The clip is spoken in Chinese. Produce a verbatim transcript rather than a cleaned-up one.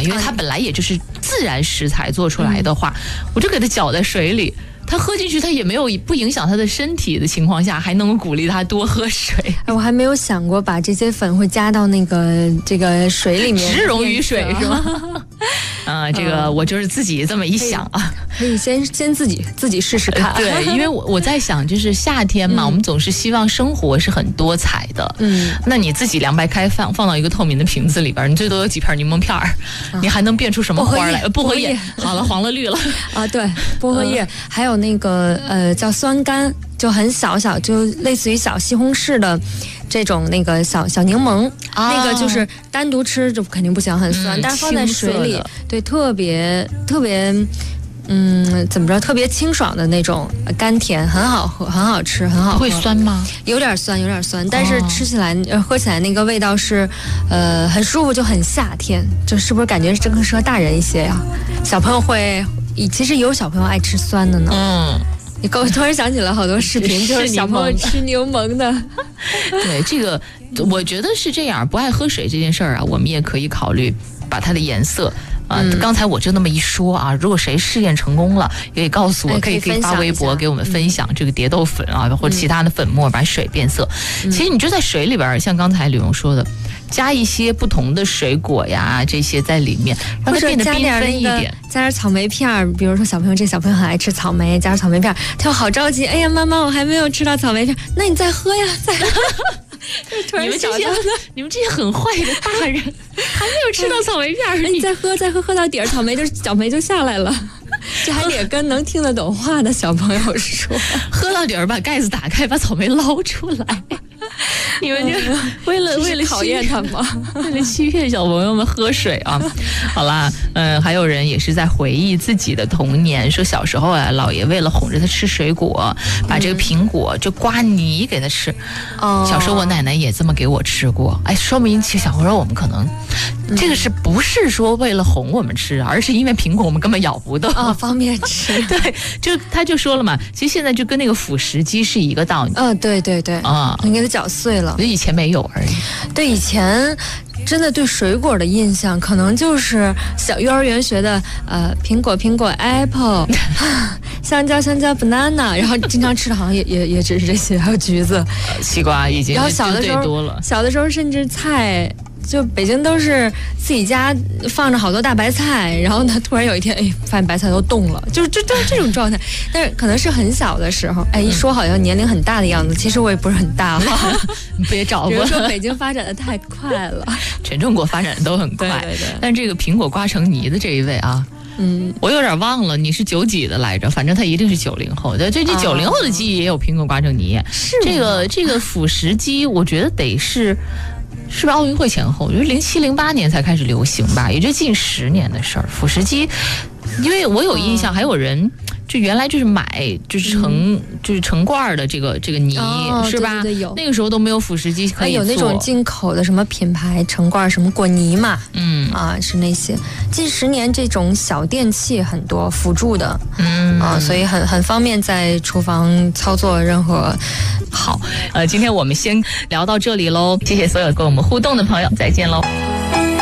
因为它本来也就是自然食材做出来的话，嗯、我就给它搅在水里。他喝进去，他也没有不影响他的身体的情况下，还能够鼓励他多喝水。 哎，我还没有想过把这些粉会加到那个这个水里面， 直溶于水是吗？啊、呃，这个我就是自己这么一想啊， 可以先先自己自己试试看。 对，因为我我在想，就是夏天嘛、嗯，我们总是希望生活是很多彩的。嗯，那你自己凉白开放放到一个透明的瓶子里边，你最多有几片柠檬片儿、啊，你还能变出什么花来？薄荷叶，好了，黄了绿了啊，对，薄荷叶、嗯，还有那个呃叫酸柑，就很小小，就类似于小西红柿的这种那个小小柠檬、啊，那个就是单独吃就肯定不行，很酸，嗯、但是放在水里，对，特别特别。嗯，怎么着？特别清爽的那种，甘甜，很好喝，很好吃，很好喝。 会酸吗？ 有点酸，有点酸，但是吃起来、哦、喝起来那个味道是，呃，很舒服，就很夏天。就是不是感觉更适合大人一些呀？小朋友会，其实有小朋友爱吃酸的呢。嗯。你给我突然想起了好多视频，就是小朋友吃柠檬的。 对，这个我觉得是这样。不爱喝水这件事儿啊，我们也可以考虑把它的颜色。啊、呃，刚才我就那么一说啊，如果谁试验成功了，也可以告诉我，可以可以发微博给我们分享这个蝶豆粉啊，或者其他的粉末，把水变色。嗯、其实你就在水里边，像刚才李荣说的，加一些不同的水果呀，这些在里面，让它变得缤纷一点。 加点草莓片，比如说小朋友，这小朋友很爱吃草莓，加点草莓片，他又好着急，哎呀，妈妈，我还没有吃到草莓片，那你再喝呀，再喝。 你们这些，你们这些很坏的大人，还没有吃到草莓片， 你再喝，再喝，喝到底儿，草莓就草莓就下来了。这还得跟能听得懂话的小朋友说， 喝到底儿，把盖子打开，把草莓捞出来。你们就为了为了考验他吗？ 为了欺骗小朋友们喝水啊！好啦，嗯、呃，还有人也是在回忆自己的童年，说小时候啊，姥爷为了哄着他吃水果，把这个苹果就刮泥给他吃。哦，小时候我奶奶也这么给我吃过。哎，说明其实小时候我们可能、嗯、这个是不是说为了哄我们吃，而是因为苹果我们根本咬不动啊、哦，方便吃。 对，就他就说了嘛，其实现在就跟那个辅食机是一个道理。 嗯、哦，对对对啊，你给它搅碎了。 以前没有而已。 对，以前真的对水果的印象，可能就是小幼儿园学的，呃，苹果苹果 apple， 香蕉香蕉 banana， 然后经常吃的好像也也也只是这些，还有橘子、 呃、西瓜已经。 然后小的时候多了，小的时候甚至菜。就北京都是自己家放着好多大白菜，然后呢，突然有一天，哎，发现白菜都冻了，就就就这种状态。但是可能是很小的时候，哎，一说好像年龄很大的样子，其实我也不是很大哈。 别找我。 比如说北京发展的太快了， 全中国发展的都很快。 对对对。 但这个苹果刮成泥的这一位啊。嗯，我有点忘了你是九几的来着，反正他一定是九零后的。这这九零后的记忆也有苹果刮成泥， 是这个这个辅食机，我觉得得是。是不是奥运会前后？我觉得零七零八年才开始流行吧，也就近十年的事儿。辅食机，因为我有印象，还有人就原来就是买就是成、嗯、就是成罐的这个这个泥、哦、是吧？ 对对对，有。 那个时候都没有辅食机可以做。 有那种进口的什么品牌成罐什么果泥嘛，嗯啊是那些。近十年这种小电器很多辅助的，嗯啊，所以很很方便在厨房操作任何。 好，呃，今天我们先聊到这里喽，谢谢所有跟我们互动的朋友，再见喽。